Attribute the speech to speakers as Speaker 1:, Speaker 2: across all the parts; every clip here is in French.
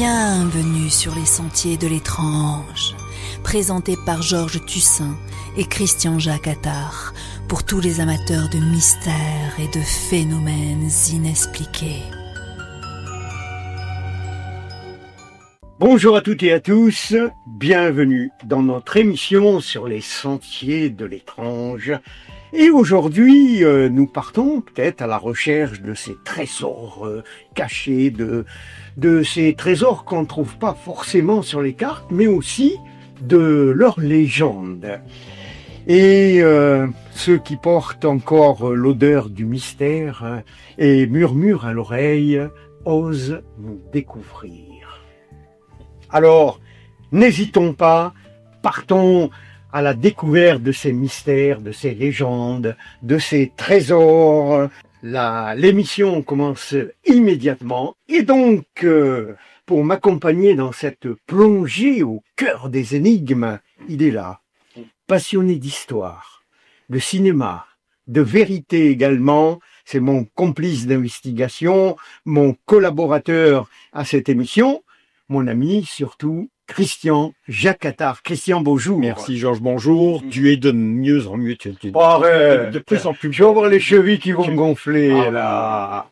Speaker 1: Bienvenue sur les sentiers de l'étrange, présenté par Georges Tussin et Christian-Jacques Attard, pour tous les amateurs de mystères et de phénomènes inexpliqués.
Speaker 2: Bonjour à toutes et à tous, bienvenue dans notre émission sur les sentiers de l'étrange. Et aujourd'hui, nous partons peut-être à la recherche de ces trésors cachés, de ces trésors qu'on ne trouve pas forcément sur les cartes, mais aussi de leurs légendes. Et ceux qui portent encore l'odeur du mystère et murmurent à l'oreille osent nous découvrir. Alors, n'hésitons pas, partons à la découverte de ces mystères, de ces légendes, de ces trésors. L'émission commence immédiatement. Et donc, pour m'accompagner dans cette plongée au cœur des énigmes, il est là, passionné d'histoire, de cinéma, de vérité également. C'est mon complice d'investigation, mon collaborateur à cette émission, mon ami surtout, Christian-Jacques Attard. Christian, bonjour.
Speaker 3: Merci Georges, bonjour. Tu es de mieux en mieux.
Speaker 2: Arrête.
Speaker 3: De plus en plus.
Speaker 2: Je vais avoir les chevilles qui vont gonfler, là.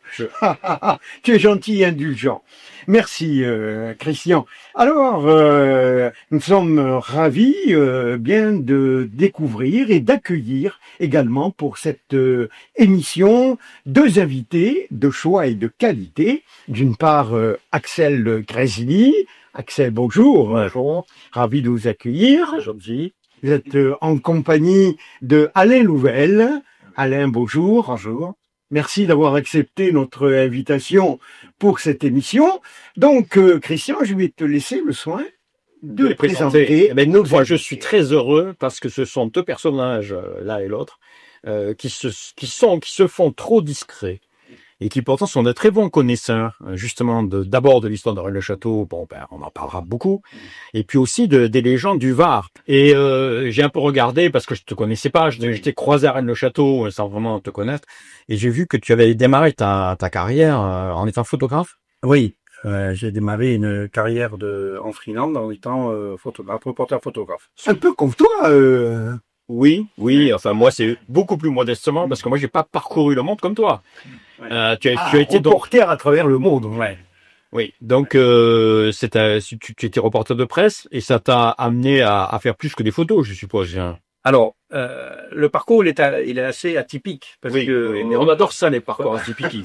Speaker 2: Tu es gentil et indulgent. Merci, Christian. Alors, nous sommes ravis bien de découvrir et d'accueillir également pour cette émission deux invités de choix et de qualité. D'une part, Axel Grésily. Axel, bonjour.
Speaker 3: Bonjour.
Speaker 2: Ravi de vous accueillir.
Speaker 3: Gentil.
Speaker 2: Vous êtes en compagnie de Alain Louvel. Alain, bonjour.
Speaker 3: Bonjour.
Speaker 2: Merci d'avoir accepté notre invitation pour cette émission. Donc, Christian, je vais te laisser le soin de
Speaker 3: les
Speaker 2: présenter.
Speaker 3: Moi, je suis très heureux parce que ce sont deux personnages, l'un et l'autre, qui se font trop discrets. Et qui pourtant sont de très bons connaisseurs, justement, d'abord de l'histoire de Rennes-le-Château, on en parlera beaucoup, et puis aussi des légendes du Var. Et j'ai un peu regardé, parce que je te connaissais pas, j'étais croisé à Rennes-le-Château sans vraiment te connaître, et j'ai vu que tu avais démarré ta carrière en étant photographe.
Speaker 4: Oui, j'ai démarré une carrière en freelance en étant reporter photographe.
Speaker 2: Un peu comme toi.
Speaker 3: Oui, enfin moi c'est beaucoup plus modestement, parce que moi j'ai pas parcouru le monde comme toi. Tu as été
Speaker 2: reporter à travers le monde.
Speaker 4: Ouais.
Speaker 3: Oui, donc tu étais reporter de presse et ça t'a amené à faire plus que des photos, je suppose.
Speaker 4: Alors, le parcours il est assez atypique parce que
Speaker 3: mais on adore ça les parcours atypiques.